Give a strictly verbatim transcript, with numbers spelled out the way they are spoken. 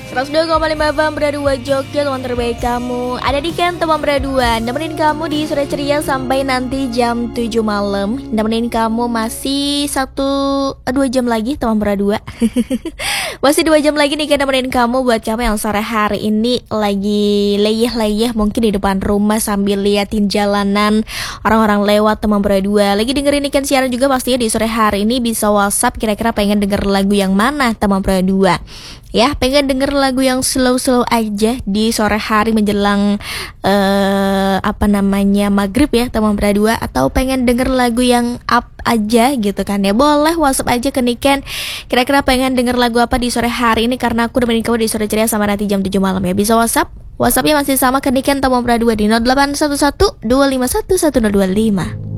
seratus dua koma lima F M Berdua Jogja, teman terbaik kamu. Ada di kan teman Berdua, nemenin kamu di sore ceria sampai nanti jam tujuh malam. Nemenin kamu masih satu dua jam lagi teman Berdua. Masih dua jam lagi nih kan nemenin kamu buat kamu yang sore hari ini lagi leyeh-leyeh mungkin di depan rumah sambil liatin jalanan orang-orang lewat teman Berdua. Lagi dengerin ikan siaran juga pastinya di sore hari ini bisa WhatsApp kira-kira pengen denger lagu yang mana teman Berdua. Ya, pengen denger lagu yang slow-slow aja di sore hari menjelang uh, apa namanya maghrib ya teman Berdua, atau pengen denger lagu yang up aja gitu kan ya, boleh WhatsApp aja ke Niken. Kira-kira pengen denger lagu apa di sore hari ini, karena aku nemenin kamu di sore ceria sama nanti jam tujuh malam ya. Bisa WhatsApp, WhatsAppnya masih sama ke Niken teman Berdua di nol delapan satu satu dua lima satu satu nol dua lima.